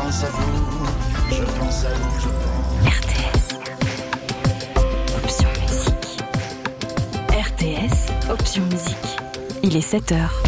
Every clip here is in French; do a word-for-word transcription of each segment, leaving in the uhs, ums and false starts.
pense à vous, je pense à vous, je pense. R T S. Option musique. R T S, option musique. Il est sept heures.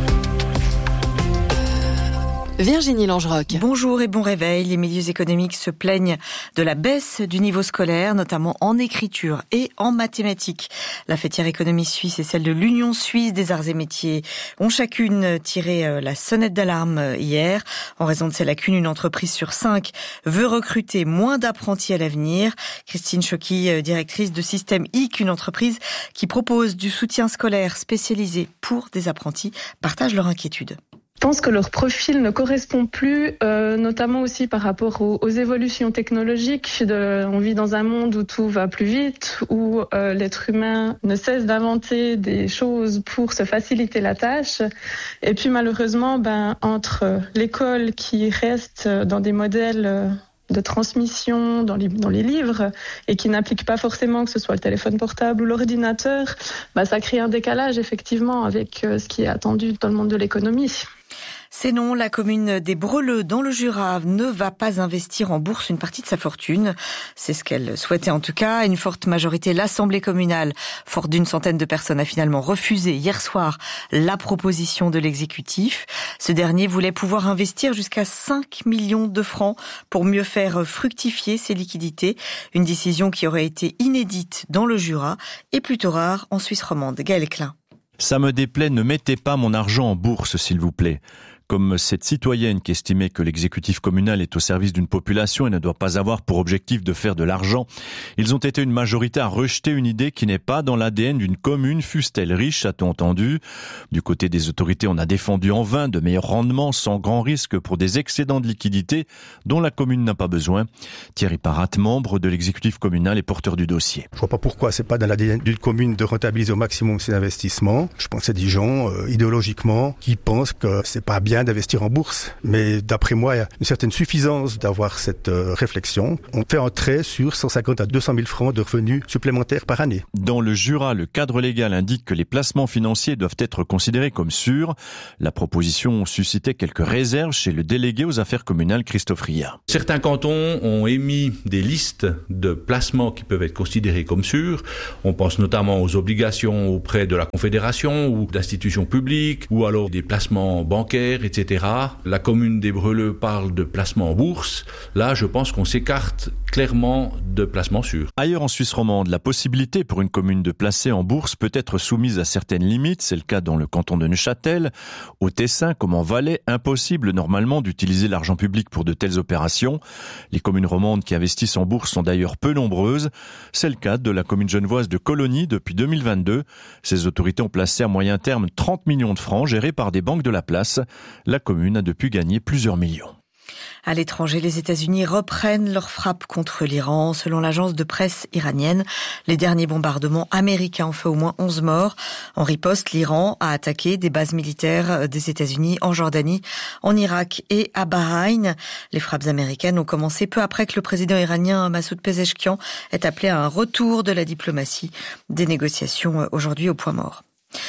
Virginie Langerock. Bonjour et bon réveil. Les milieux économiques se plaignent de la baisse du niveau scolaire, notamment en écriture et en mathématiques. La fêtière économie suisse et celle de l'Union suisse des arts et métiers ont chacune tiré la sonnette d'alarme hier. En raison de ces lacunes, une entreprise sur cinq veut recruter moins d'apprentis à l'avenir. Christine Chocky, directrice de Système I C, une entreprise qui propose du soutien scolaire spécialisé pour des apprentis, partage leur inquiétude. Je pense que leur profil ne correspond plus, euh, notamment aussi par rapport aux, aux évolutions technologiques. De, on vit dans un monde où tout va plus vite, où euh, l'être humain ne cesse d'inventer des choses pour se faciliter la tâche. Et puis malheureusement, ben, entre l'école qui reste dans des modèles de transmission dans les, dans les livres et qui n'applique pas forcément que ce soit le téléphone portable ou l'ordinateur, ben, ça crée un décalage effectivement avec ce qui est attendu dans le monde de l'économie. C'est non, la commune des Breleux dans le Jura ne va pas investir en bourse une partie de sa fortune. C'est ce qu'elle souhaitait en tout cas. Une forte majorité, l'Assemblée communale, forte d'une centaine de personnes, a finalement refusé hier soir la proposition de l'exécutif. Ce dernier voulait pouvoir investir jusqu'à cinq millions de francs pour mieux faire fructifier ses liquidités. Une décision qui aurait été inédite dans le Jura et plutôt rare en Suisse romande. Gaël Klein. Ça me déplaît, ne mettez pas mon argent en bourse, s'il vous plaît. Comme cette citoyenne qui estimait que l'exécutif communal est au service d'une population et ne doit pas avoir pour objectif de faire de l'argent, ils ont été une majorité à rejeter une idée qui n'est pas dans l'A D N d'une commune, fût-elle riche, a-t-on entendu. Du côté des autorités, on a défendu en vain de meilleurs rendements sans grand risque pour des excédents de liquidité dont la commune n'a pas besoin. Thierry Parat, membre de l'exécutif communal et porteur du dossier. Je vois pas pourquoi c'est pas dans l'A D N d'une commune de rentabiliser au maximum ses investissements. Je pense que c'est des gens, euh, idéologiquement, qui pensent que c'est pas bien d'investir en bourse, mais d'après moi, il y a une certaine suffisance d'avoir cette euh, réflexion. On fait entrer sur cent cinquante à deux cent mille francs de revenus supplémentaires par année. Dans le Jura, le cadre légal indique que les placements financiers doivent être considérés comme sûrs. La proposition suscitait quelques réserves chez le délégué aux affaires communales Christophe Ria. Certains cantons ont émis des listes de placements qui peuvent être considérés comme sûrs. On pense notamment aux obligations auprès de la Confédération ou d'institutions publiques, ou alors des placements bancaires, et cetera. La commune des Breleux parle de placements en bourse. Là, je pense qu'on s'écarte clairement de placements sûrs. Ailleurs en Suisse romande, la possibilité pour une commune de placer en bourse peut être soumise à certaines limites. C'est le cas dans le canton de Neuchâtel. Au Tessin, comme en Valais, impossible normalement d'utiliser l'argent public pour de telles opérations. Les communes romandes qui investissent en bourse sont d'ailleurs peu nombreuses. C'est le cas de la commune genevoise de Colonie depuis deux mille vingt-deux. Ces autorités ont placé à moyen terme trente millions de francs gérés par des banques de la place. La commune a depuis gagné plusieurs millions. À l'étranger, les États-Unis reprennent leur frappe contre l'Iran. Selon l'agence de presse iranienne, les derniers bombardements américains ont fait au moins onze morts. En riposte, l'Iran a attaqué des bases militaires des États-Unis en Jordanie, en Irak et à Bahreïn. Les frappes américaines ont commencé peu après que le président iranien Massoud Pezeshkian ait appelé à un retour de la diplomatie. Des négociations aujourd'hui au point mort.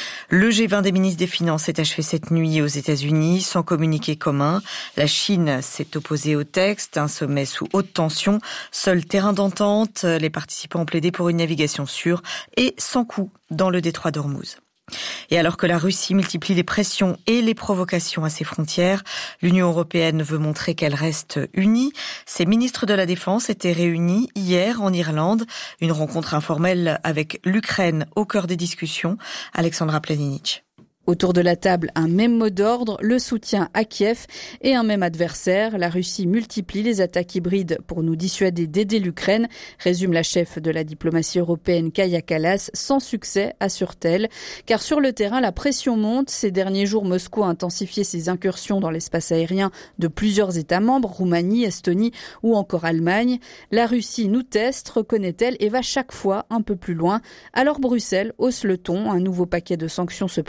Le G vingt des ministres des Finances s'est achevé cette nuit aux États-Unis sans communiqué commun. La Chine s'est opposée au texte, un sommet sous haute tension, seul terrain d'entente. Les participants ont plaidé pour une navigation sûre et sans coût dans le détroit d'Ormuz. Et alors que la Russie multiplie les pressions et les provocations à ses frontières, l'Union européenne veut montrer qu'elle reste unie. Ses ministres de la Défense étaient réunis hier en Irlande. Une rencontre informelle avec l'Ukraine au cœur des discussions. Alexandra Planinic. Autour de la table, un même mot d'ordre, le soutien à Kiev et un même adversaire. La Russie multiplie les attaques hybrides pour nous dissuader d'aider l'Ukraine, résume la chef de la diplomatie européenne Kaja Kallas, sans succès, assure-t-elle. Car sur le terrain, la pression monte. Ces derniers jours, Moscou a intensifié ses incursions dans l'espace aérien de plusieurs États membres, Roumanie, Estonie ou encore Allemagne. La Russie nous teste, reconnaît-elle, et va chaque fois un peu plus loin. Alors Bruxelles hausse le ton, un nouveau paquet de sanctions se prépare. Le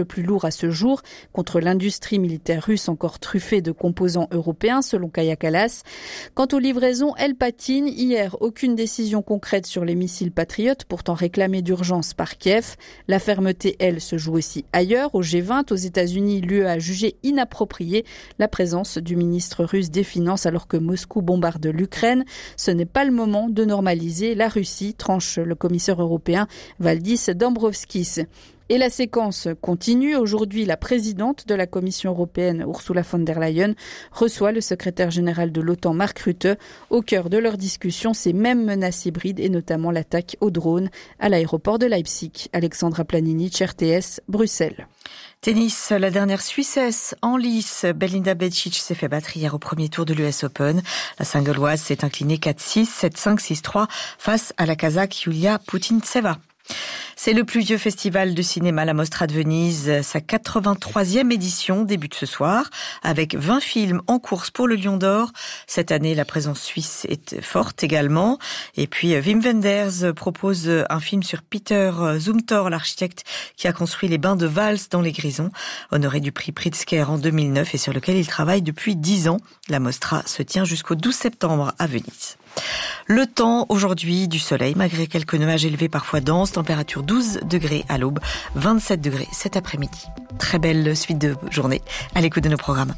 plus lourd à ce jour contre l'industrie militaire russe encore truffée de composants européens, selon Kaja Kallas. Quant aux livraisons, elles patinent. Hier, aucune décision concrète sur les missiles patriotes, pourtant réclamés d'urgence par Kiev. La fermeté, elle, se joue aussi ailleurs. Au G vingt, aux États-Unis, l'U E a jugé inappropriée la présence du ministre russe des Finances alors que Moscou bombarde l'Ukraine. Ce n'est pas le moment de normaliser la Russie, tranche le commissaire européen Valdis Dombrovskis. Et la séquence continue. Aujourd'hui, la présidente de la Commission européenne, Ursula von der Leyen, reçoit le secrétaire général de l'OTAN, Mark Rutte. Au cœur de leur discussion, ces mêmes menaces hybrides et notamment l'attaque aux drones à l'aéroport de Leipzig. Alexandra Planinic, R T S, Bruxelles. Tennis, la dernière Suissesse en lice. Belinda Bencic s'est fait battre hier au premier tour de l'U S Open. La Singalloise s'est inclinée quatre six, sept cinq, six trois face à la Kazakh Yulia Putintseva. C'est le plus vieux festival de cinéma, la Mostra de Venise. Sa quatre-vingt-troisième édition débute ce soir avec vingt films en course pour le Lion d'Or. Cette année, la présence suisse est forte également. Et puis, Wim Wenders propose un film sur Peter Zumthor, l'architecte qui a construit les bains de Vals dans les Grisons, honoré du prix Pritzker en deux mille neuf et sur lequel il travaille depuis dix ans. La Mostra se tient jusqu'au douze septembre à Venise. Le temps aujourd'hui, du soleil, malgré quelques nuages élevés parfois denses, température douze degrés à l'aube, vingt-sept degrés cet après-midi. Très belle suite de journée à l'écoute de nos programmes.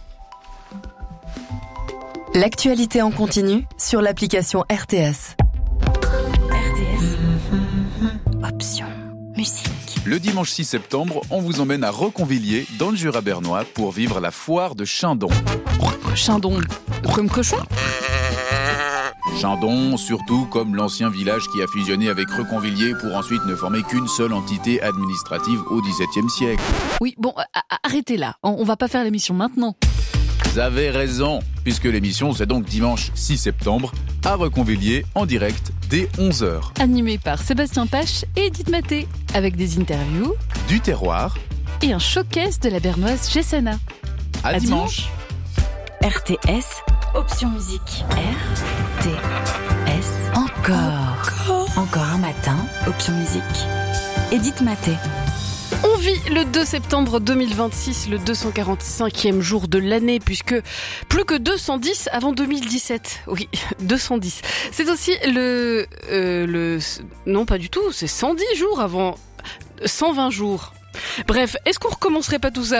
L'actualité en continu sur l'application R T S. R T S. Option musique. Le dimanche six septembre, on vous emmène à Reconvilliers, dans le Jura bernois, pour vivre la foire de Chindon. Chindon, comme cochon ? Chindon, surtout comme l'ancien village qui a fusionné avec Reconvilliers pour ensuite ne former qu'une seule entité administrative au dix-septième siècle. Oui, bon, arrêtez là, on va pas faire l'émission maintenant. Vous avez raison, puisque l'émission c'est donc dimanche six septembre, à Reconvilliers, en direct, dès onze heures. Animé par Sébastien Pache et Edith Maté, avec des interviews, du terroir et un showcase de la bernoise Gessana. À, à dimanche. dimanche. R T S, option musique. R T S, encore. Encore. Encore un matin, option musique. Edith Maté. On vit le deux septembre deux mille vingt-six, le deux cent quarante-cinquième jour de l'année, puisque plus que deux cent dix avant deux mille dix-sept. Oui, deux cent dix. C'est aussi le... Euh, le non, pas du tout, c'est cent dix jours avant... cent vingt jours. Bref, est-ce qu'on recommencerait pas tout ça ?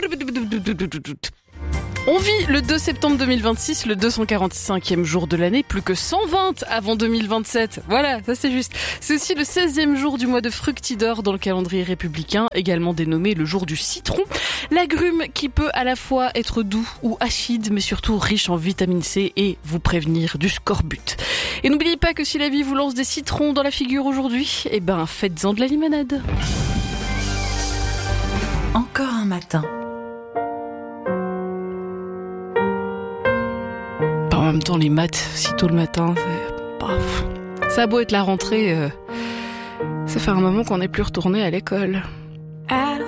On vit le deux septembre deux mille vingt-six, le deux cent quarante-cinquième jour de l'année, plus que cent vingt avant deux mille vingt-sept. Voilà, ça c'est juste. C'est aussi le seizième jour du mois de Fructidor dans le calendrier républicain, également dénommé le jour du citron. L'agrume qui peut à la fois être doux ou acide, mais surtout riche en vitamine C et vous prévenir du scorbut. Et n'oubliez pas que si la vie vous lance des citrons dans la figure aujourd'hui, eh ben faites-en de la limonade. Encore un matin. En même temps, les maths, si tôt le matin, c'est... Paf. Ça a beau être la rentrée, euh... ça fait un moment qu'on n'est plus retourné à l'école.